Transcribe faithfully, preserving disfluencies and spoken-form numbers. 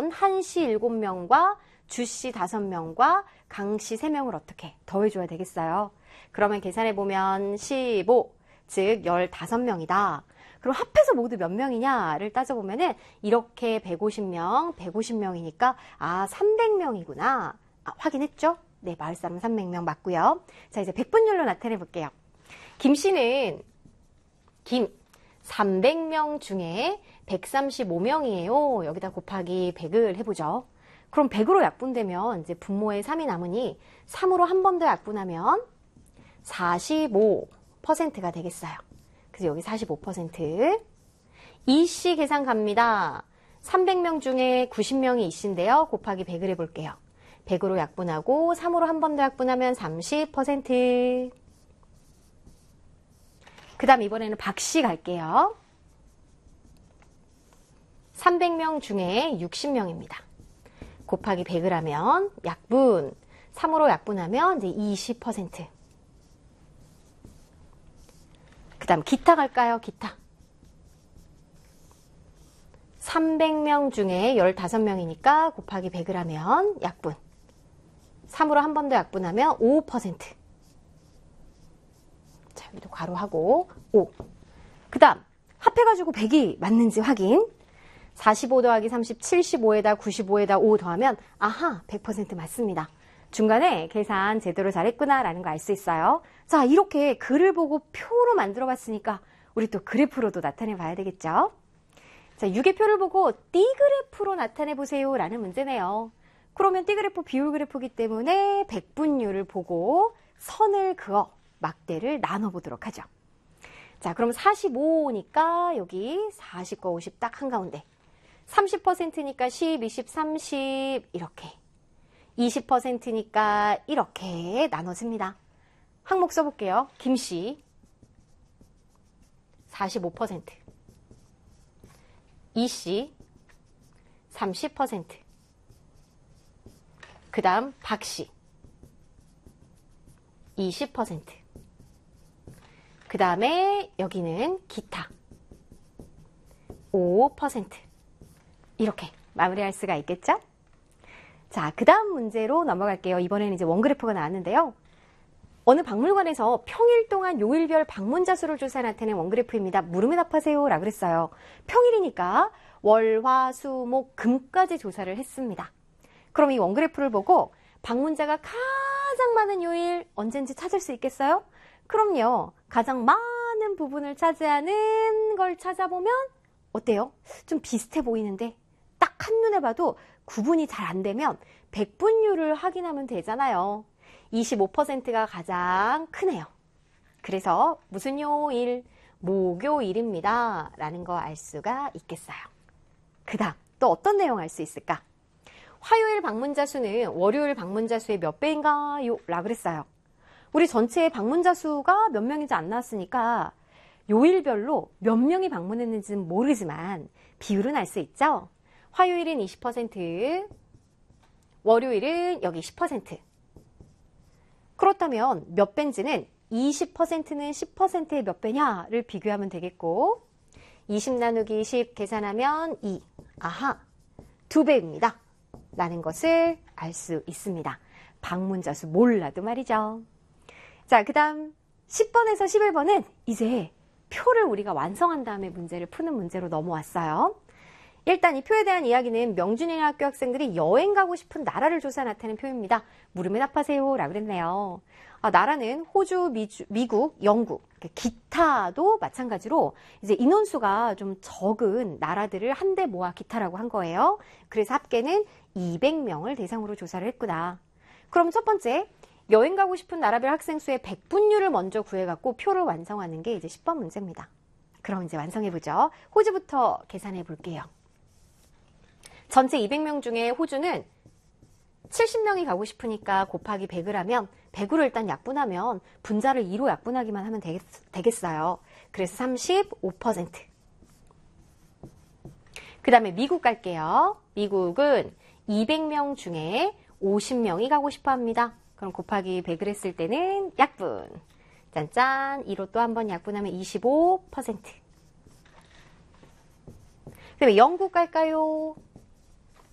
그러면 한씨 일곱 명과 주씨 다섯 명과 강씨 세 명을 어떻게 더해줘야 되겠어요? 그러면 계산해보면 십오, 즉 십오 명이다. 그럼 합해서 모두 몇 명이냐를 따져보면은 이렇게 백오십 명, 백오십 명이니까 아 삼백 명이구나. 아, 확인했죠? 네, 마을 사람 삼백 명 맞고요. 자, 이제 백분율로 나타내 볼게요. 김 씨는 김 삼백 명 중에 백삼십오 명이에요. 여기다 곱하기 백을 해보죠. 그럼 백으로 약분되면 이제 분모에 삼이 남으니 삼으로 한 번 더 약분하면 사십오 퍼센트가 되겠어요. 그래서 여기 사십오 퍼센트. 이씨 계산 갑니다. 삼백 명 중에 구십 명이 이씨인데요. 곱하기 백을 해볼게요. 백으로 약분하고 삼으로 한 번 더 약분하면 삼십 퍼센트. 그 다음 이번에는 박씨 갈게요. 삼백 명 중에 육십 명입니다. 곱하기 백을 하면 약분, 삼으로 약분하면 이제 이십 퍼센트. 그 다음 기타 갈까요? 기타. 삼백 명 중에 십오 명이니까 곱하기 백을 하면 약분. 삼으로 한 번 더 약분하면 오 퍼센트. 자, 여기도 괄호하고 오. 그 다음 합해가지고 백이 맞는지 확인. 사십오 더하기 삼십, 칠십오에다 구십오에다 오 더하면 아하, 백 퍼센트 맞습니다. 중간에 계산 제대로 잘했구나 라는 거 알 수 있어요. 자, 이렇게 글을 보고 표로 만들어 봤으니까 우리 또 그래프로도 나타내 봐야 되겠죠. 자, 육의 표를 보고 D그래프로 나타내 보세요 라는 문제네요. 그러면 D그래프 비율 그래프이기 때문에 백분율을 보고 선을 그어 막대를 나눠 보도록 하죠. 자, 그럼 사십오니까 여기 사십과 오십 딱 한가운데. 삼십 퍼센트니까 십, 이십, 삼십 이렇게. 이십 퍼센트니까 이렇게 나눠집니다. 항목 써볼게요. 김씨 사십오 퍼센트, 이씨 삼십 퍼센트, 그 다음 박씨 이십 퍼센트, 그 다음에 여기는 기타 오 퍼센트. 이렇게 마무리할 수가 있겠죠? 자, 그 다음 문제로 넘어갈게요. 이번에는 이제 원그래프가 나왔는데요. 어느 박물관에서 평일 동안 요일별 방문자 수를 조사 나타낸 원그래프입니다. 물음에 답하세요 라고 그랬어요. 평일이니까 월, 화, 수, 목, 금까지 조사를 했습니다. 그럼 이 원그래프를 보고 방문자가 가장 많은 요일 언젠지 찾을 수 있겠어요? 그럼요. 가장 많은 부분을 차지하는 걸 찾아보면 어때요? 좀 비슷해 보이는데 딱 한눈에 봐도 구분이 잘 안 되면 백분율을 확인하면 되잖아요. 이십오 퍼센트가 가장 크네요. 그래서 무슨 요일? 목요일입니다. 라는 거 알 수가 있겠어요. 그 다음 또 어떤 내용 알 수 있을까? 화요일 방문자 수는 월요일 방문자 수의 몇 배인가요? 라고 그랬어요. 우리 전체 방문자 수가 몇 명인지 안 나왔으니까 요일별로 몇 명이 방문했는지는 모르지만 비율은 알 수 있죠? 화요일은 이십 퍼센트, 월요일은 여기 십 퍼센트. 그렇다면 몇 배인지는 이십 퍼센트는 십 퍼센트의 몇 배냐를 비교하면 되겠고 이십 나누기 십 계산하면 이. 아하, 두 배입니다. 라는 것을 알 수 있습니다. 방문자 수 몰라도 말이죠. 자, 그 다음 십 번에서 십일 번은 이제 표를 우리가 완성한 다음에 문제를 푸는 문제로 넘어왔어요. 일단 이 표에 대한 이야기는 명준이네 학교 학생들이 여행 가고 싶은 나라를 조사 나타낸 표입니다. 물음에 답하세요 라고 그랬네요. 아, 나라는 호주, 미주, 미국, 영국, 기타도 마찬가지로 이제 인원수가 좀 적은 나라들을 한데 모아 기타라고 한 거예요. 그래서 합계는 이백 명을 대상으로 조사를 했구나. 그럼 첫 번째, 여행 가고 싶은 나라별 학생 수의 백분율을 먼저 구해갖고 표를 완성하는 게 이제 십 번 문제입니다. 그럼 이제 완성해보죠. 호주부터 계산해 볼게요. 전체 이백 명 중에 호주는 칠십 명이 가고 싶으니까 곱하기 백을 하면 백으로 일단 약분하면 분자를 이로 약분하기만 하면 되겠, 되겠어요. 그래서 삼십오 퍼센트. 그 다음에 미국 갈게요. 미국은 이백 명 중에 오십 명이 가고 싶어 합니다. 그럼 곱하기 백을 했을 때는 약분. 짠짠. 이로 또 한 번 약분하면 이십오 퍼센트. 그 다음에 영국 갈까요?